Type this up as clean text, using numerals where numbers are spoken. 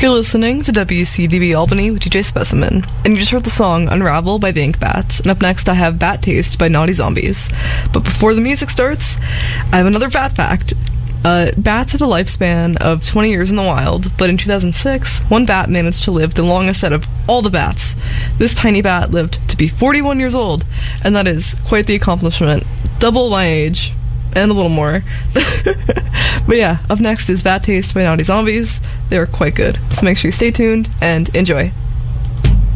You're listening to WCDB Albany with DJ Specimen, and you just heard the song Unravel by the Ink Bats, and up next I have Bat Taste by Naughty Zombies. But before the music starts, I have another bat fact. Bats have a lifespan of 20 years in the wild, but in 2006, one bat managed to live the longest out of all the bats. This tiny bat lived to be 41 years old, and that is quite the accomplishment. Double my age, and a little more. But yeah, up next is Bat Taste by Naughty Zombies. They are quite good, so make sure you stay tuned and enjoy.